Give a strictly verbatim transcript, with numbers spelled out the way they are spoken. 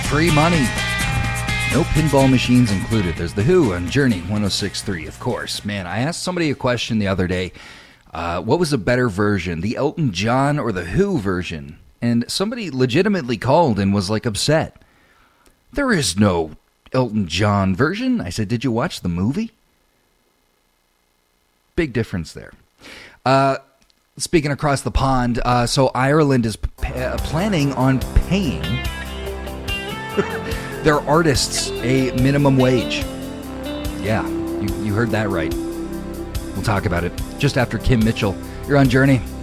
free money. No pinball machines included. There's The Who on Journey one oh six point three, of course. Man, I asked somebody a question the other day. Uh, what was a better version, the Elton John or the Who version? And somebody legitimately called and was like upset. There is no Elton John version. I said, did you watch the movie? Big difference there. Uh, speaking across the pond, uh, so Ireland is p- uh, planning on paying their artists a minimum wage. Yeah, you, you heard that right. We'll talk about it just after Kim Mitchell. You're on Journey.